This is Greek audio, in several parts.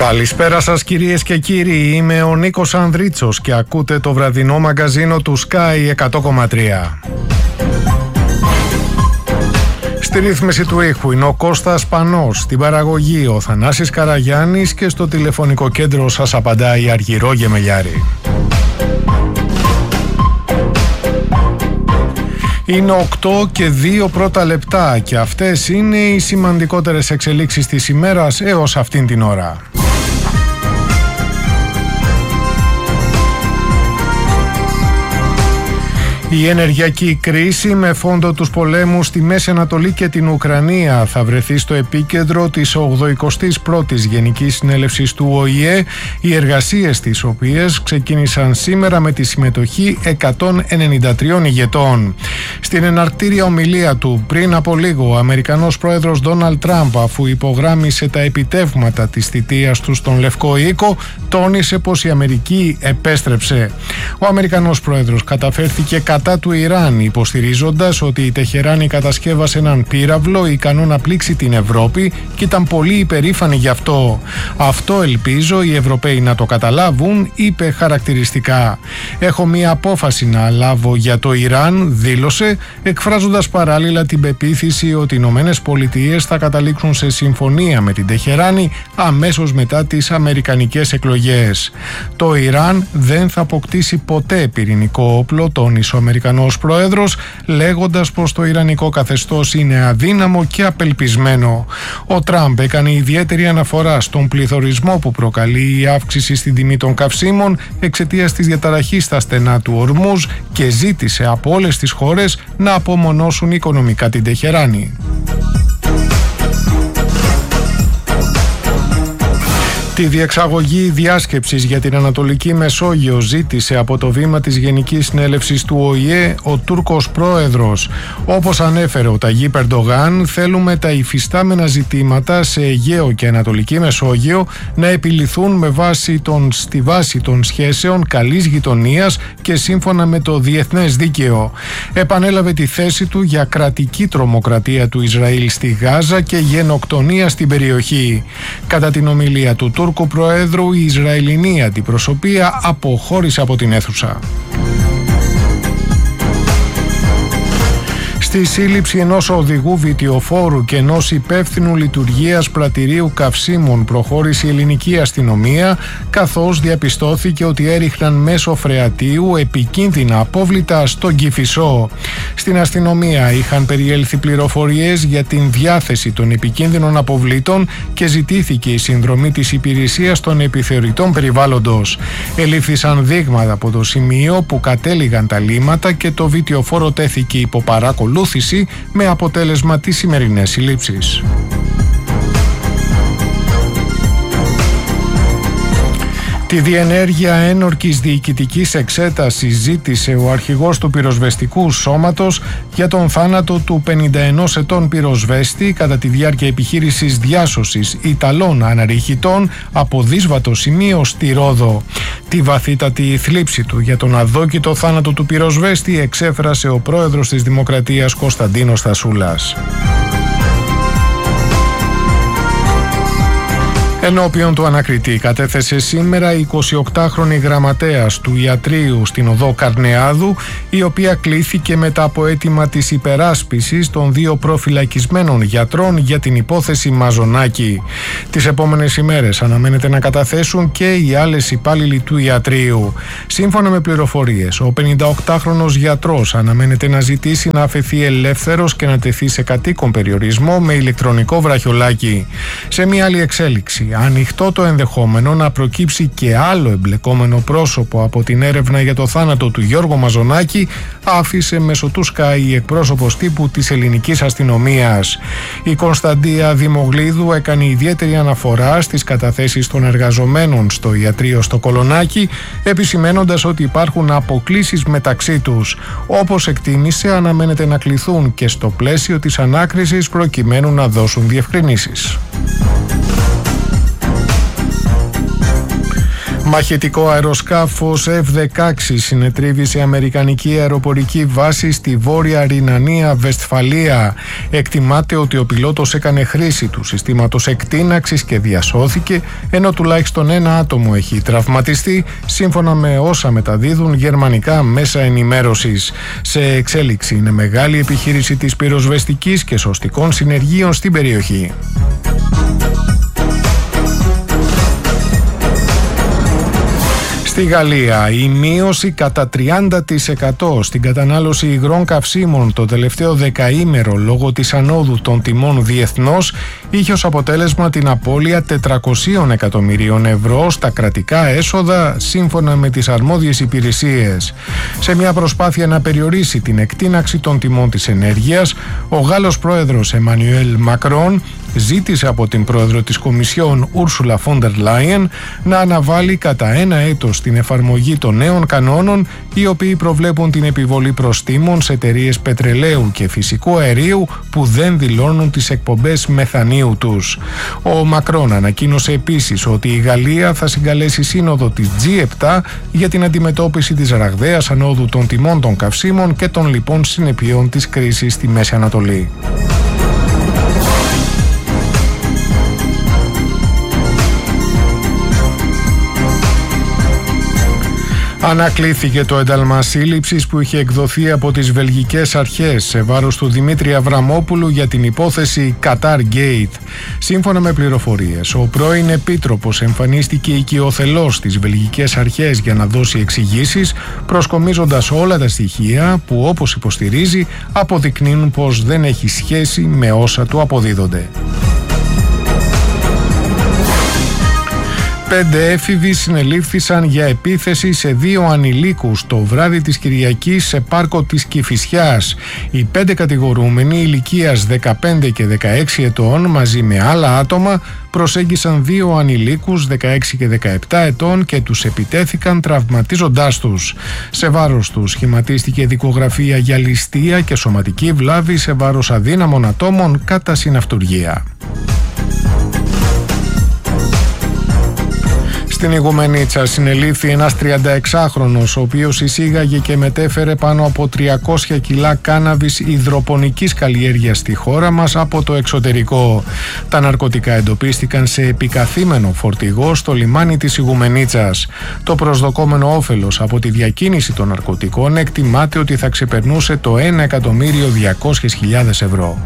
Καλησπέρα σας κυρίες και κύριοι, είμαι ο Νίκος Ανδρίτσος και ακούτε το βραδινό μαγκαζίνο του Sky 100,3. Στη ρύθμιση του ήχου είναι ο Κώστας Πανός, στην παραγωγή ο Θανάσης Καραγιάννης και στο τηλεφωνικό κέντρο σας απαντάει η Αργυρό Γεμελιάρη. Είναι 8 και 2 πρώτα λεπτά και αυτές είναι οι σημαντικότερες εξελίξεις της ημέρας έως αυτήν την ώρα. Η ενεργειακή κρίση με φόντο τους πολέμους στη Μέση Ανατολή και την Ουκρανία θα βρεθεί στο επίκεντρο της 81ης Γενικής Συνέλευσης του ΟΗΕ, οι εργασίες τις οποίες ξεκίνησαν σήμερα με τη συμμετοχή 193 ηγετών. Στην εναρκτήρια ομιλία του πριν από λίγο, ο Αμερικανός πρόεδρος Ντόναλντ Τραμπ, αφού υπογράμμισε τα επιτεύγματα της θητείας του στον Λευκό Οίκο, τόνισε πως η Αμερική επέστρεψε. Ο Αμερικανός πρόεδρος καταφέρθηκε κατά του Ιράν, υποστηρίζοντας ότι η Τεχεράνη κατασκεύασε έναν πύραυλο ικανό να πλήξει την Ευρώπη και ήταν πολύ υπερήφανη γι' αυτό. Αυτό ελπίζω οι Ευρωπαίοι να το καταλάβουν, είπε χαρακτηριστικά. Έχω μία απόφαση να λάβω για το Ιράν, δήλωσε, εκφράζοντας παράλληλα την πεποίθηση ότι οι Ηνωμένες Πολιτείες θα καταλήξουν σε συμφωνία με την Τεχεράνη αμέσως μετά τις αμερικανικές εκλογές. Το Ιράν δεν θα αποκτήσει ποτέ πυρηνικό όπλο, τόνισε ο Αμερικανός πρόεδρος, λέγοντας πως το ιρανικό καθεστώς είναι αδύναμο και απελπισμένο. Ο Τραμπ έκανε ιδιαίτερη αναφορά στον πληθωρισμό που προκαλεί η αύξηση στην τιμή των καυσίμων εξαιτίας της διαταραχής στα στενά του Ορμούζ και ζήτησε από όλες τις χώρες να απομονώσουν οικονομικά την Τεχεράνη. Τη διεξαγωγή διάσκεψης για την Ανατολική Μεσόγειο ζήτησε από το βήμα της Γενικής Συνέλευσης του ΟΗΕ ο Τούρκος πρόεδρος. Όπως ανέφερε ο Ταγίπ Ερντογάν, θέλουμε τα υφιστάμενα ζητήματα σε Αιγαίο και Ανατολική Μεσόγειο να επιληθούν στη βάση των σχέσεων καλής γειτονίας και σύμφωνα με το διεθνές δίκαιο. Επανέλαβε τη θέση του για κρατική τρομοκρατία του Ισραήλ στη Γάζα και γενοκτονία στην περιοχή. Κατά την ομιλία του Τούρκου Προέδρου, η Ισραηλινή αντιπροσωπεία αποχώρησε από την αίθουσα. Στη σύλληψη ενός οδηγού βιτιοφόρου και ενός υπεύθυνου λειτουργίας πρατηρίου καυσίμων προχώρησε η ελληνική αστυνομία, καθώς διαπιστώθηκε ότι έριχναν μέσω φρεατίου επικίνδυνα απόβλητα στον Κηφισό. Στην αστυνομία είχαν περιέλθει πληροφορίες για την διάθεση των επικίνδυνων αποβλήτων και ζητήθηκε η συνδρομή της υπηρεσίας των επιθεωρητών περιβάλλοντος. Ελήφθησαν δείγματα από το σημείο που κατέληγαν τα λίμματα και το βιτιοφόρο τέθηκε υπό παρακολούθηση, με αποτέλεσμα τις σημερινές συλλήψεις. Τη διενέργεια ένορκης διοικητικής εξέτασης ζήτησε ο αρχηγός του πυροσβεστικού σώματος για τον θάνατο του 51 ετών πυροσβέστη κατά τη διάρκεια επιχείρησης διάσωσης Ιταλών αναρριχητών από δύσβατο σημείο στη Ρόδο. Τη βαθύτατη θλίψη του για τον αδόκητο θάνατο του πυροσβέστη εξέφρασε ο πρόεδρος της Δημοκρατίας Κωνσταντίνος Θασούλας. Ενώπιον του ανακριτή κατέθεσε σήμερα η 28χρονη γραμματέας του ιατρείου στην οδό Καρνεάδου, η οποία κλήθηκε μετά από αίτημα της υπεράσπισης των δύο προφυλακισμένων γιατρών για την υπόθεση Μαζονάκη. Τις επόμενες ημέρες αναμένεται να καταθέσουν και οι άλλες υπάλληλοι του ιατρείου. Σύμφωνα με πληροφορίες, ο 58χρονος γιατρός αναμένεται να ζητήσει να αφαιθεί ελεύθερος και να τεθεί σε κατοίκον περιορισμό με ηλεκτρονικό βραχιολάκι. Σε μια άλλη εξέλιξη, ανοιχτό το ενδεχόμενο να προκύψει και άλλο εμπλεκόμενο πρόσωπο από την έρευνα για το θάνατο του Γιώργου Μαζονάκη, άφησε μέσω του Sky η εκπρόσωπος τύπου της ελληνικής αστυνομίας. Η Κωνσταντία Δημογλίδου έκανε ιδιαίτερη αναφορά στις καταθέσεις των εργαζομένων στο ιατρείο στο Κολονάκι, επισημένοντας ότι υπάρχουν αποκλίσεις μεταξύ τους. Όπως εκτίμησε, αναμένεται να κληθούν και στο πλαίσιο της ανάκρισης προκειμένου να δώσουν διευκρινήσεις. Μαχητικό αεροσκάφος F-16 συνετρίβει σε αμερικανική αεροπορική βάση στη Βόρεια Ρινανία-Βεσφαλία. Εκτιμάται ότι ο πιλότος έκανε χρήση του συστήματος εκτείναξης και διασώθηκε, ενώ τουλάχιστον ένα άτομο έχει τραυματιστεί, σύμφωνα με όσα μεταδίδουν γερμανικά μέσα ενημέρωσης. Σε εξέλιξη είναι μεγάλη επιχείρηση της πυροσβεστικής και σωστικών συνεργείων στην περιοχή. Στη Γαλλία, η μείωση κατά 30% στην κατανάλωση υγρών καυσίμων το τελευταίο δεκαήμερο λόγω της ανόδου των τιμών διεθνώς είχε ως αποτέλεσμα την απώλεια 400 εκατομμυρίων ευρώ στα κρατικά έσοδα, σύμφωνα με τις αρμόδιες υπηρεσίες. Σε μια προσπάθεια να περιορίσει την εκτείναξη των τιμών της ενέργειας, ο Γάλλος πρόεδρος Εμμανουέλ Μακρόν ζήτησε από την πρόεδρο της Κομισιόν Ούρσουλα Φόντερ Λάιεν να αναβάλει κατά ένα έτος την εφαρμογή των νέων κανόνων, οι οποίοι προβλέπουν την επιβολή προστίμων σε εταιρείες πετρελαίου και φυσικού αερίου που δεν δηλώνουν τις εκπομπές μεθανίου τους. Ο Μακρόν ανακοίνωσε επίσης ότι η Γαλλία θα συγκαλέσει σύνοδο της G7 για την αντιμετώπιση της ραγδαίας ανόδου των τιμών των καυσίμων και των λοιπών συνεπειών της κρίσης στη Μέση Ανατολή. Ανακλήθηκε το ένταλμα σύλληψης που είχε εκδοθεί από τις βελγικές αρχές σε βάρος του Δημήτρη Αβραμόπουλου για την υπόθεση Qatar Gate. Σύμφωνα με πληροφορίες, ο πρώην επίτροπος εμφανίστηκε οικειοθελώς στις βελγικές αρχές για να δώσει εξηγήσεις, προσκομίζοντας όλα τα στοιχεία που, όπως υποστηρίζει, αποδεικνύουν πως δεν έχει σχέση με όσα του αποδίδονται. 5 έφηβοι συνελήφθησαν για επίθεση σε 2 ανηλίκους το βράδυ της Κυριακής σε πάρκο της Κηφισιάς. Οι 5 κατηγορούμενοι ηλικίας 15 και 16 ετών μαζί με άλλα άτομα προσέγγισαν 2 ανηλίκους 16 και 17 ετών και τους επιτέθηκαν τραυματίζοντάς τους. Σε βάρος τους σχηματίστηκε δικογραφία για ληστεία και σωματική βλάβη σε βάρος αδύναμων ατόμων κατά συναυτουργία. Στην Ιγουμενίτσα συνελήφθη ένας 36χρονος, ο οποίος εισήγαγε και μετέφερε πάνω από 300 κιλά κάναβης υδροπονικής καλλιέργειας στη χώρα μας από το εξωτερικό. Τα ναρκωτικά εντοπίστηκαν σε επικαθήμενο φορτηγό στο λιμάνι της Ιγουμενίτσας. Το προσδοκόμενο όφελος από τη διακίνηση των ναρκωτικών εκτιμάται ότι θα ξεπερνούσε το 1.200.000 ευρώ.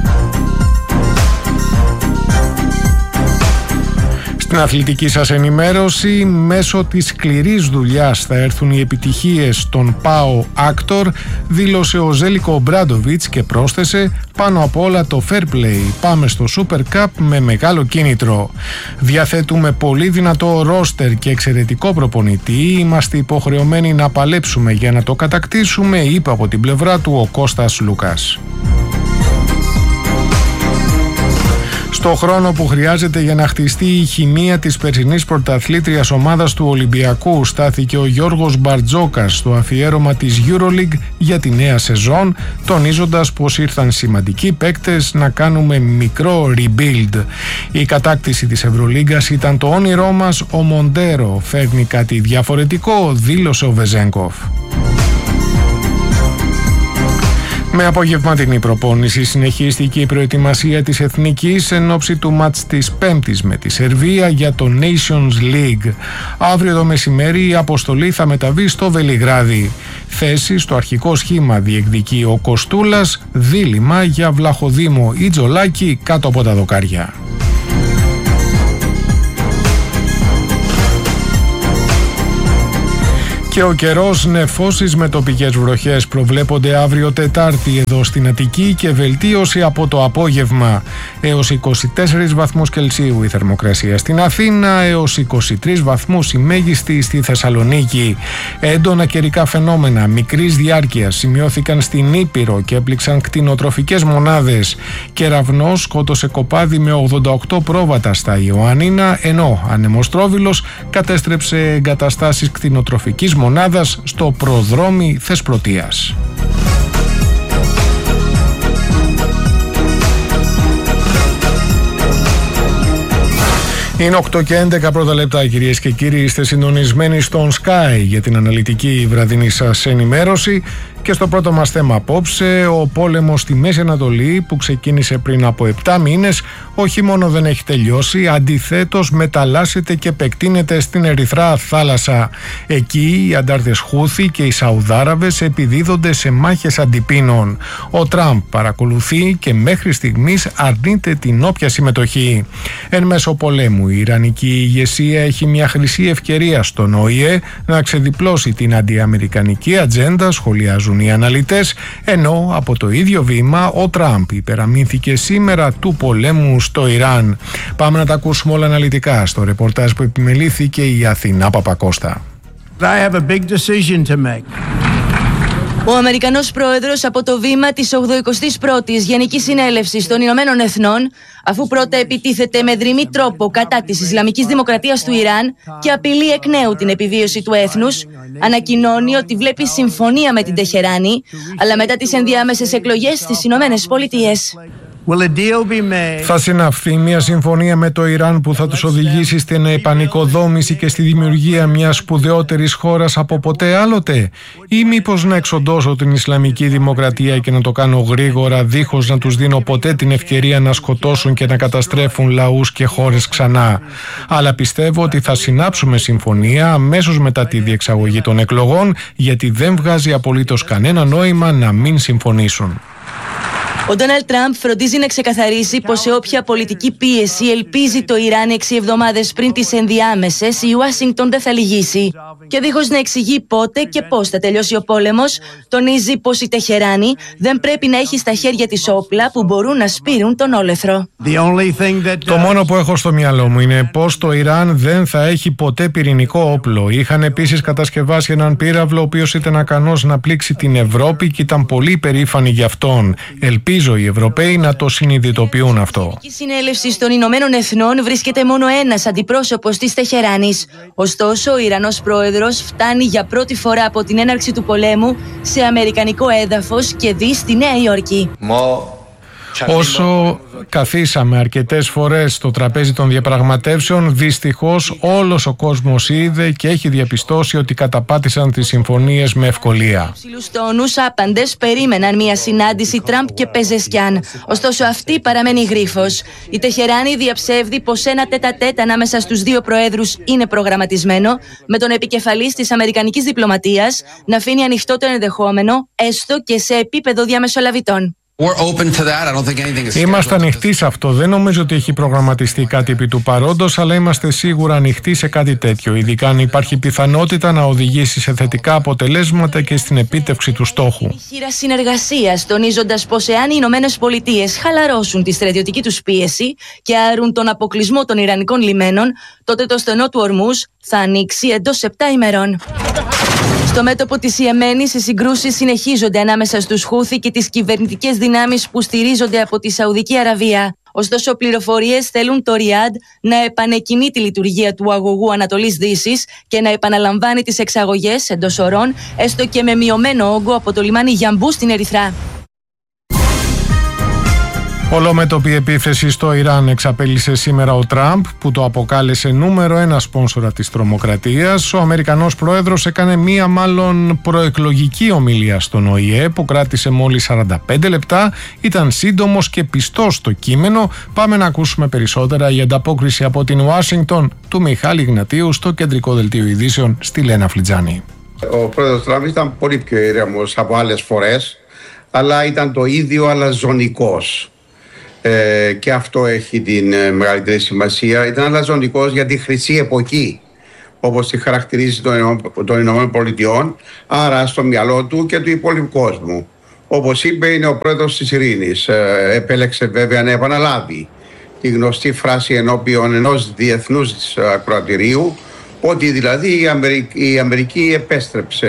Στην αθλητική σας ενημέρωση, μέσω της σκληρής δουλειάς θα έρθουν οι επιτυχίες των ΠΑΟ Άκτορ, δήλωσε ο Ζέλικο Ομπράντοβιτς και πρόσθεσε: πάνω απ' όλα το fair play, πάμε στο Super Cup με μεγάλο κίνητρο. Διαθέτουμε πολύ δυνατό ρόστερ και εξαιρετικό προπονητή, είμαστε υποχρεωμένοι να παλέψουμε για να το κατακτήσουμε, είπε από την πλευρά του ο Κώστας Λούκας. Στο χρόνο που χρειάζεται για να χτιστεί η χημεία της περσινής πρωταθλήτριας ομάδας του Ολυμπιακού, στάθηκε ο Γιώργος Μπαρτζόκας στο αφιέρωμα της EuroLeague για τη νέα σεζόν, τονίζοντας πως ήρθαν σημαντικοί παίκτες να κάνουμε μικρό rebuild. Η κατάκτηση της Ευρωλίγκας ήταν το όνειρό μας, ο Μοντέρο φέρνει κάτι διαφορετικό, δήλωσε ο Βεζέγκοφ. Με απογευματινή προπόνηση συνεχίστηκε η προετοιμασία της Εθνικής εν ώψη του μάτς της Πέμπτης με τη Σερβία για το Nations League. Αύριο το μεσημέρι η αποστολή θα μεταβεί στο Βελιγράδι. Θέση στο αρχικό σχήμα διεκδικεί ο Κοστούλας, δίλημμα για Βλαχοδήμο ή Τζολάκη κάτω από τα δοκάρια. Και ο καιρός, νεφώσεις με τοπικές βροχές προβλέπονται αύριο Τετάρτη εδώ στην Αττική και βελτίωση από το απόγευμα. Έως 24 βαθμούς Κελσίου η θερμοκρασία στην Αθήνα, έως 23 βαθμούς η μέγιστη στη Θεσσαλονίκη. Έντονα καιρικά φαινόμενα μικρής διάρκειας σημειώθηκαν στην Ήπειρο και έπληξαν κτηνοτροφικές μονάδες. Κεραυνός σκότωσε κοπάδι με 88 πρόβατα στα Ιωαννίνα, ενώ ανεμοστρόβιλος κατέστρεψε εγκαταστάσεις κτηνοτροφικής μονάδας στο προδρόμι Θεσπρωτείας. Είναι 8 και 11 πρώτα λεπτά, κυρίες και κύριοι. Είστε συντονισμένοι στον Sky για την αναλυτική βραδινή σας ενημέρωση. Και στο πρώτο μας θέμα απόψε, ο πόλεμος στη Μέση Ανατολή που ξεκίνησε πριν από 7 μήνες όχι μόνο δεν έχει τελειώσει, αντιθέτως μεταλλάσσεται και επεκτείνεται στην Ερυθρά θάλασσα. Εκεί οι αντάρτες Χούθι και οι Σαουδάραβες επιδίδονται σε μάχες αντιπίνων. Ο Τραμπ παρακολουθεί και μέχρι στιγμής αρνείται την όποια συμμετοχή. Εν μέσω πολέμου η Ιρανική ηγεσία έχει μια χρυσή ευκαιρία στον ΟΗΕ να ξεδιπλώσει την αντιαμερικανική ατζέντα, σχολιάζουν οι αναλυτές, ενώ από το ίδιο βήμα ο Τραμπ υπεραμείνθηκε σήμερα του πολέμου στο Ιράν. Πάμε να τα ακούσουμε όλα αναλυτικά στο ρεπορτάζ που επιμελήθηκε η Αθηνά Παπακώστα. I have a big decision to make. Ο Αμερικανός πρόεδρος από το βήμα της 81ης Γενικής Συνέλευσης των Ηνωμένων Εθνών, αφού πρώτα επιτίθεται με δρυμή τρόπο κατά της Ισλαμικής Δημοκρατίας του Ιράν και απειλεί εκ νέου την επιβίωση του έθνους, ανακοινώνει ότι βλέπει συμφωνία με την Τεχεράνη, αλλά μετά τις ενδιάμεσες εκλογές στις Ηνωμένες Πολιτείες. Θα συναυθεί μια συμφωνία με το Ιράν που θα τους οδηγήσει στην επανοικοδόμηση και στη δημιουργία μιας σπουδαιότερης χώρας από ποτέ άλλοτε, ή μήπως να εξοντώσω την Ισλαμική Δημοκρατία και να το κάνω γρήγορα, δίχως να τους δίνω ποτέ την ευκαιρία να σκοτώσουν και να καταστρέφουν λαούς και χώρες ξανά. Αλλά πιστεύω ότι θα συνάψουμε συμφωνία αμέσως μετά τη διεξαγωγή των εκλογών, γιατί δεν βγάζει απολύτως κανένα νόημα να μην συμφωνήσουν. Ο Ντόναλντ Τραμπ φροντίζει να ξεκαθαρίσει πως σε όποια πολιτική πίεση ελπίζει το Ιράν 6 εβδομάδες πριν τις ενδιάμεσες, η Ουάσιγκτον δεν θα λυγίσει. Και δίχως να εξηγεί πότε και πώς θα τελειώσει ο πόλεμος, τονίζει πως η Τεχεράνη δεν πρέπει να έχει στα χέρια της όπλα που μπορούν να σπείρουν τον όλεθρο. Το μόνο που έχω στο μυαλό μου είναι πως το Ιράν δεν θα έχει ποτέ πυρηνικό όπλο. Είχαν επίσης κατασκευάσει έναν πύραυλο ο οποίος ήταν ικανός να πλήξει την Ευρώπη και ήταν πολύ περήφανοι γι' αυτόν. Ελπίζω οι Ευρωπαίοι να το συνειδητοποιούν αυτό. Η Συνέλευση των Ηνωμένων Εθνών βρίσκεται μόνο ένας αντιπρόσωπος της Τεχεράνης. Ωστόσο, ο Ιρανός πρόεδρος φτάνει για πρώτη φορά από την έναρξη του πολέμου σε αμερικανικό έδαφος και δει στη Νέα Υόρκη. Όσο καθίσαμε αρκετές φορές στο τραπέζι των διαπραγματεύσεων, δυστυχώς όλος ο κόσμος είδε και έχει διαπιστώσει ότι καταπάτησαν τις συμφωνίες με ευκολία. Υψηλούς τόνους άπαντες περίμεναν μια συνάντηση Τραμπ και Πεζεσκιάν. Ωστόσο αυτή παραμένει γρίφος. Η Τεχεράνη διαψεύδει πως ένα τέτα-τέτ ανάμεσα στους δύο προέδρους είναι προγραμματισμένο, με τον επικεφαλής της αμερικανικής διπλωματίας να αφήνει ανοιχτό το ενδεχόμενο, έστω και σε επίπεδο διαμεσολαβητών. Είμαστε ανοιχτοί σε αυτό. Δεν νομίζω ότι έχει προγραμματιστεί κάτι επί του παρόντος, αλλά είμαστε σίγουρα ανοιχτοί σε κάτι τέτοιο, ειδικά αν υπάρχει πιθανότητα να οδηγήσει σε θετικά αποτελέσματα και στην επίτευξη του στόχου. Χείρα συνεργασίας, τονίζοντας πως εάν οι Ηνωμένες Πολιτείες χαλαρώσουν τη στρατιωτική τους πίεση και άρουν τον αποκλεισμό των Ιρανικών λιμένων, τότε το στενό του Ορμούζ θα ανοίξει εντός 7 ημερών. Στο μέτωπο της Ιεμένης, οι συγκρούσεις συνεχίζονται ανάμεσα στους Χούθι και τις κυβερνητικές δυνάμεις που στηρίζονται από τη Σαουδική Αραβία. Ωστόσο, πληροφορίες θέλουν το Ριάντ να επανεκκινεί τη λειτουργία του αγωγού Ανατολής-Δύσης και να επαναλαμβάνει τις εξαγωγές εντός ωρών, έστω και με μειωμένο όγκο από το λιμάνι Γιαμπού στην Ερυθρά. Ολόμετωπη επίθεση στο Ιράν εξαπέλυσε σήμερα ο Τραμπ, που το αποκάλεσε νούμερο 1 σπόνσορα της τρομοκρατίας. Ο Αμερικανός πρόεδρος έκανε μία μάλλον προεκλογική ομιλία στον ΟΗΕ που κράτησε μόλις 45 λεπτά. Ήταν σύντομος και πιστός στο κείμενο. Πάμε να ακούσουμε περισσότερα η ανταπόκριση από την Ουάσιγκτον του Μιχάλη Γνατίου στο κεντρικό δελτίο ειδήσεων στη Λένα Φλιτζάνη. Ο πρόεδρος Τραμπ ήταν πολύ πιο ήρεμος από άλλες φορές, αλλά ήταν το ίδιο αλαζονικός. Και αυτό έχει την μεγαλύτερη σημασία. Ήταν αλαζονικός για τη χρυσή εποχή, όπως τη χαρακτηρίζει των Ηνωμένων Πολιτειών, άρα στο μυαλό του και του υπόλοιπου κόσμου. Όπως είπε, είναι ο πρόεδρος της ειρήνης. Επέλεξε βέβαια να επαναλάβει τη γνωστή φράση ενώπιον ενός διεθνούς ακροατηρίου, ότι δηλαδή η Αμερική επέστρεψε